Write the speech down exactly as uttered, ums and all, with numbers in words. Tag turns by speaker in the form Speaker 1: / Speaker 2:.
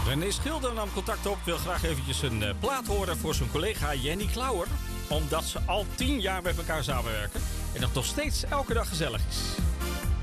Speaker 1: René Schilder nam contact op, wil graag eventjes een uh, plaat horen voor zijn collega Jenny Klauwer. Omdat ze al tien jaar met elkaar samenwerken en dat nog steeds elke dag gezellig is.